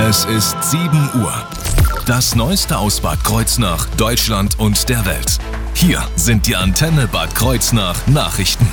Es ist 7 Uhr. Das Neueste aus Bad Kreuznach, Deutschland und der Welt. Hier sind die Antenne Bad Kreuznach Nachrichten.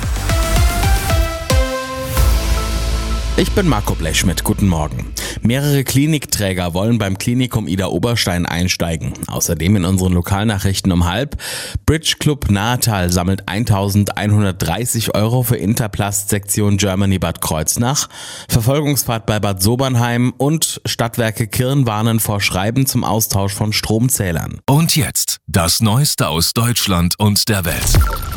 Ich bin Marco Blechschmidt, guten Morgen. Mehrere Klinikträger wollen beim Klinikum Ida Oberstein einsteigen. Außerdem in unseren Lokalnachrichten um 12:30. Bridge Club Nahetal sammelt 1.130 € für Interplast-Sektion Germany Bad Kreuznach. Verfolgungsfahrt bei Bad Sobernheim und Stadtwerke Kirn warnen vor Schreiben zum Austausch von Stromzählern. Und jetzt das Neueste aus Deutschland und der Welt.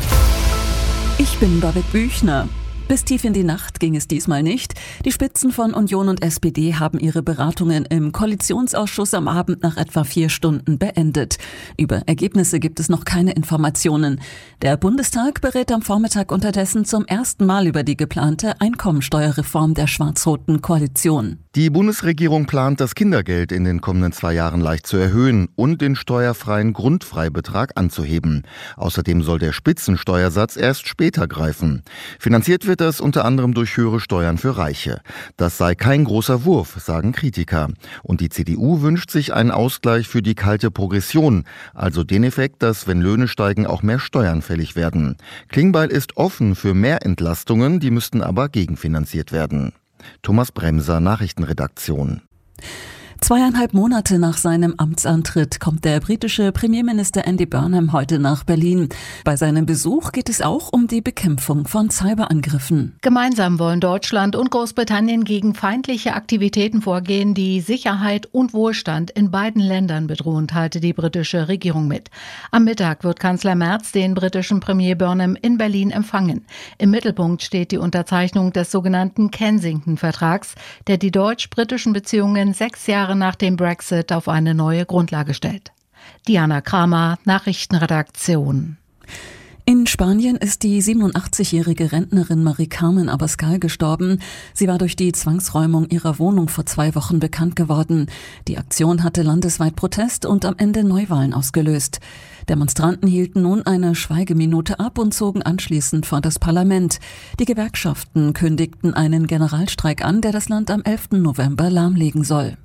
Ich bin Babette Büchner. Bis tief in die Nacht ging es diesmal nicht. Die Spitzen von Union und SPD haben ihre Beratungen im Koalitionsausschuss am Abend nach etwa 4 Stunden beendet. Über Ergebnisse gibt es noch keine Informationen. Der Bundestag berät am Vormittag unterdessen zum ersten Mal über die geplante Einkommensteuerreform der schwarz-roten Koalition. Die Bundesregierung plant, das Kindergeld in den kommenden 2 Jahren leicht zu erhöhen und den steuerfreien Grundfreibetrag anzuheben. Außerdem soll der Spitzensteuersatz erst später greifen. Finanziert wird das unter anderem durch höhere Steuern für Reiche. Das sei kein großer Wurf, sagen Kritiker. Und die CDU wünscht sich einen Ausgleich für die kalte Progression, also den Effekt, dass, wenn Löhne steigen, auch mehr Steuern fällig werden. Klingbeil ist offen für mehr Entlastungen, die müssten aber gegenfinanziert werden. Thomas Bremser, Nachrichtenredaktion. 2,5 Monate nach seinem Amtsantritt kommt der britische Premierminister Andy Burnham heute nach Berlin. Bei seinem Besuch geht es auch um die Bekämpfung von Cyberangriffen. Gemeinsam wollen Deutschland und Großbritannien gegen feindliche Aktivitäten vorgehen, die Sicherheit und Wohlstand in beiden Ländern bedrohen, teilte die britische Regierung mit. Am Mittag wird Kanzler Merz den britischen Premier Burnham in Berlin empfangen. Im Mittelpunkt steht die Unterzeichnung des sogenannten Kensington-Vertrags, der die deutsch-britischen Beziehungen 6 Jahre nach dem Brexit auf eine neue Grundlage stellt. Diana Kramer, Nachrichtenredaktion. In Spanien ist die 87-jährige Rentnerin Mari-Carmen Abascal gestorben. Sie war durch die Zwangsräumung ihrer Wohnung vor 2 Wochen bekannt geworden. Die Aktion hatte landesweit Protest und am Ende Neuwahlen ausgelöst. Demonstranten hielten nun eine Schweigeminute ab und zogen anschließend vor das Parlament. Die Gewerkschaften kündigten einen Generalstreik an, der das Land am 11. November lahmlegen soll.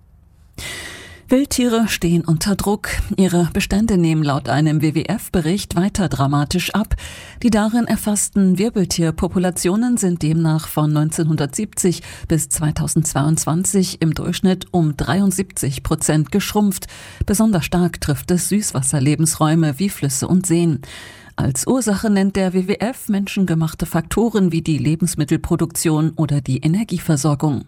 Wildtiere stehen unter Druck. Ihre Bestände nehmen laut einem WWF-Bericht weiter dramatisch ab. Die darin erfassten Wirbeltierpopulationen sind demnach von 1970 bis 2022 im Durchschnitt um 73% geschrumpft. Besonders stark trifft es Süßwasserlebensräume wie Flüsse und Seen. Als Ursache nennt der WWF menschengemachte Faktoren wie die Lebensmittelproduktion oder die Energieversorgung.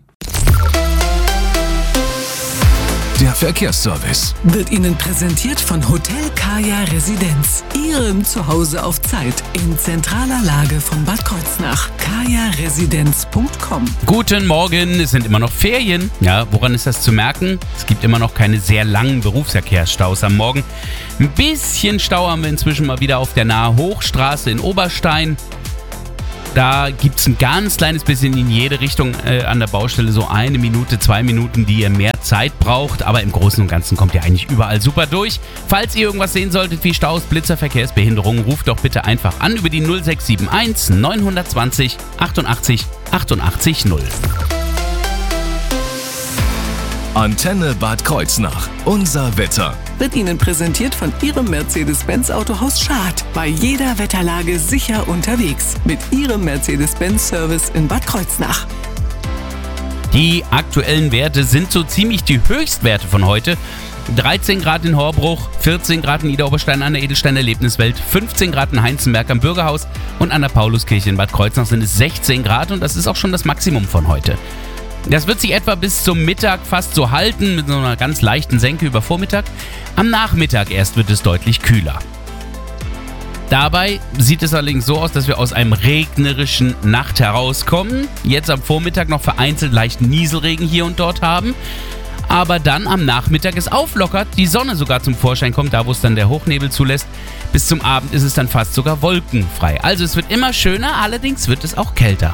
Der Verkehrsservice wird Ihnen präsentiert von Hotel Kaya Residenz. Ihrem Zuhause auf Zeit in zentraler Lage von Bad Kreuznach. kajaresidenz.com. Guten Morgen, es sind immer noch Ferien. Ja, woran ist das zu merken? Es gibt immer noch keine sehr langen Berufsverkehrsstaus am Morgen. Ein bisschen Stau haben wir inzwischen mal wieder auf der Nahe Hochstraße in Oberstein. Da gibt es ein ganz kleines bisschen in jede Richtung an der Baustelle, so 1 Minute, 2 Minuten, die ihr mehr Zeit braucht. Aber im Großen und Ganzen kommt ihr eigentlich überall super durch. Falls ihr irgendwas sehen solltet wie Staus, Blitzer, Verkehrsbehinderungen, ruft doch bitte einfach an über die 0671 920 88 88 0. Antenne Bad Kreuznach. Unser Wetter. Wird Ihnen präsentiert von Ihrem Mercedes-Benz Autohaus Schad. Bei jeder Wetterlage sicher unterwegs. Mit Ihrem Mercedes-Benz-Service in Bad Kreuznach. Die aktuellen Werte sind so ziemlich die Höchstwerte von heute. 13 Grad in Horbruch, 14 Grad in Ida-Oberstein an der Edelstein-Erlebniswelt, 15 Grad in Heinzenberg am Bürgerhaus und an der Pauluskirche in Bad Kreuznach sind es 16 Grad und das ist auch schon das Maximum von heute. Das wird sich etwa bis zum Mittag fast so halten, mit so einer ganz leichten Senke über Vormittag. Am Nachmittag erst wird es deutlich kühler. Dabei sieht es allerdings so aus, dass wir aus einem regnerischen Nacht herauskommen. Jetzt am Vormittag noch vereinzelt leichten Nieselregen hier und dort haben. Aber dann am Nachmittag es auflockert, die Sonne sogar zum Vorschein kommt, da wo es dann der Hochnebel zulässt. Bis zum Abend ist es dann fast sogar wolkenfrei. Also es wird immer schöner, allerdings wird es auch kälter.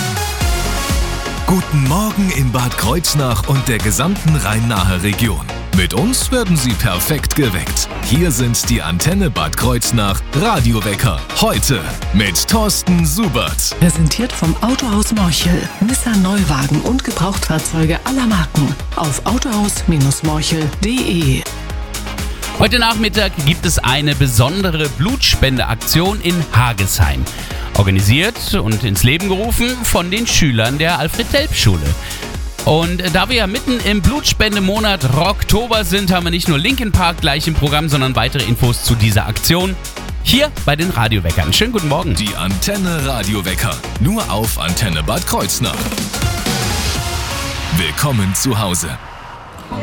Guten Morgen in Bad Kreuznach und der gesamten Rhein-Nahe-Region. Mit uns werden Sie perfekt geweckt. Hier sind die Antenne Bad Kreuznach Radiowecker. Heute mit Thorsten Subert. Präsentiert vom Autohaus Morchel. Nissan Neuwagen und Gebrauchtfahrzeuge aller Marken. Auf autohaus-morchel.de. Heute Nachmittag gibt es eine besondere Blutspendeaktion in Hagesheim. Organisiert und ins Leben gerufen von den Schülern der Alfred-Delp-Schule. Und da wir ja mitten im Blutspendemonat Rocktober sind, haben wir nicht nur Linkin Park gleich im Programm, sondern weitere Infos zu dieser Aktion hier bei den Radioweckern. Schönen guten Morgen. Die Antenne Radiowecker. Nur auf Antenne Bad Kreuznach. Willkommen zu Hause.